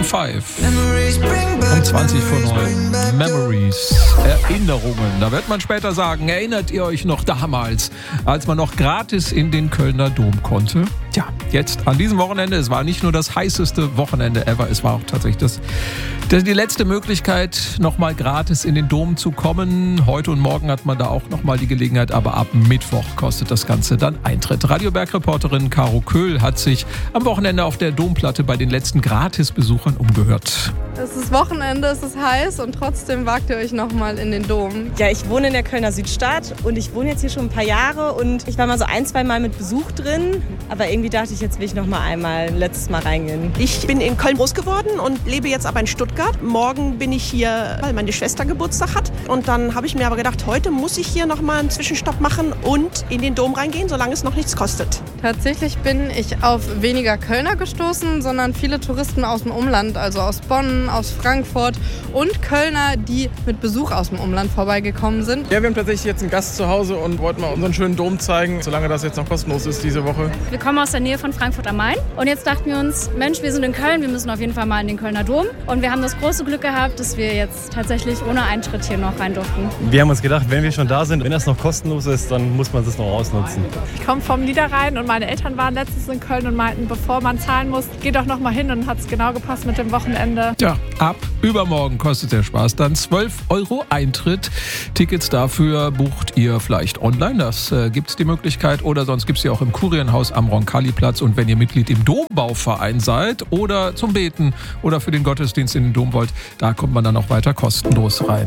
5 um 20 vor 9. Memories, Erinnerungen. Da wird man später sagen, erinnert ihr euch noch damals, als man noch gratis in den Kölner Dom konnte? Tja, jetzt an diesem Wochenende, es war nicht nur das heißeste Wochenende ever, es war auch tatsächlich die letzte Möglichkeit, nochmal gratis in den Dom zu kommen. Heute und morgen hat man da auch nochmal die Gelegenheit, aber ab Mittwoch kostet das Ganze dann Eintritt. Radioberg-Reporterin Caro Köhl hat sich am Wochenende auf der Domplatte bei den letzten Gratisbesuchern umgehört. Es ist Wochenende, es ist heiß und trotzdem wagt ihr euch nochmal in den Dom. Ja, ich wohne in der Kölner Südstadt und ich wohne jetzt hier schon ein paar Jahre und ich war mal so 1-2 Mal mit Besuch drin, aber irgendwie dachte ich, jetzt will ich noch mal ein letztes Mal reingehen. Ich bin in Köln groß geworden und lebe jetzt aber in Stuttgart. Morgen bin ich hier, weil meine Schwester Geburtstag hat. Und dann habe ich mir aber gedacht, heute muss ich hier noch mal einen Zwischenstopp machen und in den Dom reingehen, solange es noch nichts kostet. Tatsächlich bin ich auf weniger Kölner gestoßen, sondern viele Touristen aus dem Umland, also aus Bonn, aus Frankfurt und Kölner, die mit Besuch aus dem Umland vorbeigekommen sind. Ja, wir haben tatsächlich jetzt einen Gast zu Hause und wollten mal unseren schönen Dom zeigen, solange das jetzt noch kostenlos ist diese Woche. Wir kommen aus der Nähe von Frankfurt am Main und jetzt dachten wir uns, Mensch, wir sind in Köln, wir müssen auf jeden Fall mal in den Kölner Dom und wir haben das große Glück gehabt, dass wir jetzt tatsächlich ohne Eintritt hier noch rein durften. Wir haben uns gedacht, wenn wir schon da sind, wenn das noch kostenlos ist, dann muss man das noch ausnutzen. Ich komme vom Niederrhein und meine Eltern waren letztens in Köln und meinten, bevor man zahlen muss, geh doch noch mal hin und hat es genau gepasst mit dem Wochenende. Tja, ab übermorgen kostet der Spaß dann 12 € Eintritt. Tickets dafür bucht ihr vielleicht online, das gibt's die Möglichkeit, oder sonst gibt's sie auch im Kurienhaus am Roncalli-Platz. Und wenn ihr Mitglied im Dombauverein seid oder zum Beten oder für den Gottesdienst in den Dom wollt, da kommt man dann auch weiter kostenlos rein.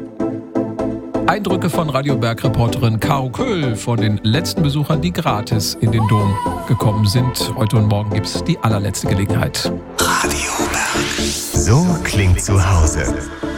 Eindrücke von Radioberg-Reporterin Caro Köhl von den letzten Besuchern, die gratis in den Dom gekommen sind. Heute und morgen gibt's die allerletzte Gelegenheit. Radio Berg. So klingt zu Hause.